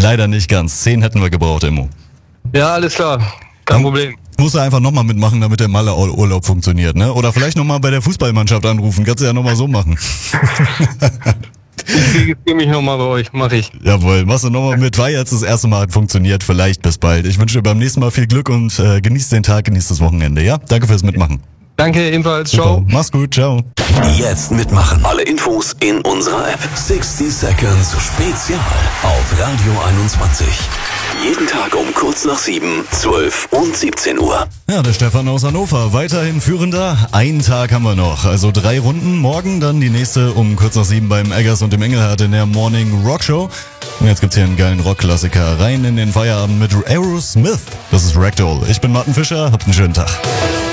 Leider nicht ganz. 10 hätten wir gebraucht, Immo. Ja, alles klar. Kein Problem. Musst du einfach nochmal mitmachen, damit der Malle-Urlaub funktioniert, ne? Oder vielleicht nochmal bei der Fußballmannschaft anrufen. Kannst du ja nochmal so machen. Ich registriere mich nochmal bei euch. Mach ich. Jawohl, machst du nochmal mit, weil jetzt das erste Mal hat funktioniert. Vielleicht bis bald. Ich wünsche dir beim nächsten Mal viel Glück und genieß den Tag, genieß das Wochenende, ja? Danke fürs Mitmachen. Danke, ebenfalls. Super. Ciao. Mach's gut, ciao. Jetzt mitmachen. Alle Infos in unserer App. 60 Seconds Spezial auf Radio 21. Jeden Tag um kurz nach 7, 12 und 17 Uhr. Ja, der Stefan aus Hannover, weiterhin Führender. Einen Tag haben wir noch, also 3 Runden. Morgen dann die nächste um kurz nach 7 beim Eggers und dem Engelhardt in der Morning Rock Show. Und jetzt gibt's hier einen geilen Rockklassiker rein in den Feierabend mit Aerosmith. Das ist Ragdoll. Ich bin Martin Fischer, habt einen schönen Tag.